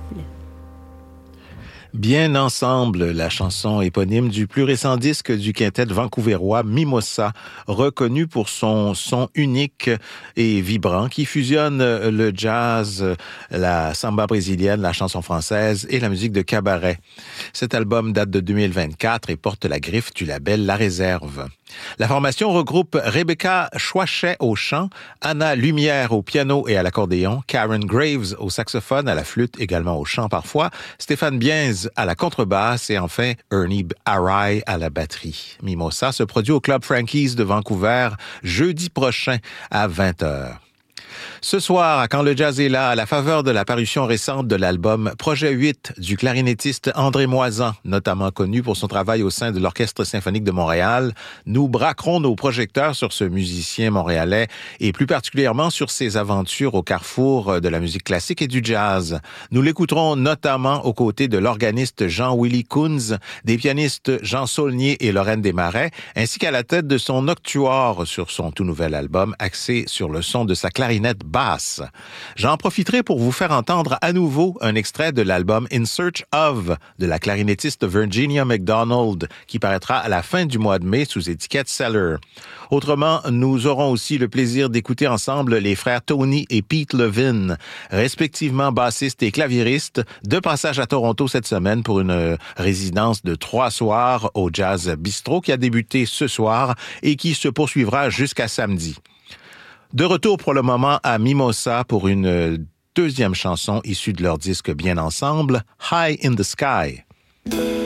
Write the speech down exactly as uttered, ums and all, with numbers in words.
plaît. Bien ensemble, la chanson éponyme du plus récent disque du quintet vancouverois Mimosa, reconnu pour son son unique et vibrant qui fusionne le jazz, la samba brésilienne, la chanson française et la musique de cabaret. Cet album date de deux mille vingt-quatre et porte la griffe du label La Réserve. La formation regroupe Rebecca Chouachet au chant, Anna Lumière au piano et à l'accordéon, Karen Graves au saxophone, à la flûte, également au chant parfois, Stéphane Biens à la contrebasse et enfin Ernie Arai à la batterie. Mimosa se produit au Club Frankie's de Vancouver jeudi prochain à vingt heures. Ce soir, à Quand le jazz est là, à la faveur de la parution récente de l'album Projet huit du clarinettiste André Moisan, notamment connu pour son travail au sein de l'Orchestre symphonique de Montréal, nous braquerons nos projecteurs sur ce musicien montréalais et plus particulièrement sur ses aventures au carrefour de la musique classique et du jazz. Nous l'écouterons notamment aux côtés de l'organiste Jean-Willy Kunz, des pianistes Jean Saulnier et Lorraine Desmarais, ainsi qu'à la tête de son octuor sur son tout nouvel album axé sur le son de sa clarinette basse. J'en profiterai pour vous faire entendre à nouveau un extrait de l'album In Search of de la clarinettiste Virginia McDonald qui paraîtra à la fin du mois de mai sous étiquette Cellar. Autrement, nous aurons aussi le plaisir d'écouter ensemble les frères Tony et Pete Levin, respectivement bassistes et claviéristes, de passage à Toronto cette semaine pour une résidence de trois soirs au Jazz Bistro qui a débuté ce soir et qui se poursuivra jusqu'à samedi. De retour pour le moment à Mimosa pour une deuxième chanson issue de leur disque Bien Ensemble, High in the Sky.